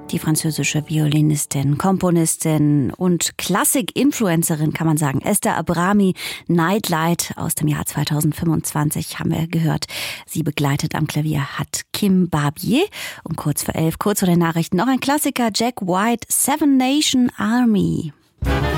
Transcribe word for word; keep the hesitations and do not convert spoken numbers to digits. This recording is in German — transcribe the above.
Die französische Violinistin, Komponistin und Klassik-Influencerin, kann man sagen. Esther Abrami, Nightlight aus dem Jahr zweitausendfünfundzwanzig haben wir gehört. Sie begleitet am Klavier hat Kim Barbier. Und kurz vor elf, kurz vor den Nachrichten, noch ein Klassiker, Jack White, Seven Nation Army.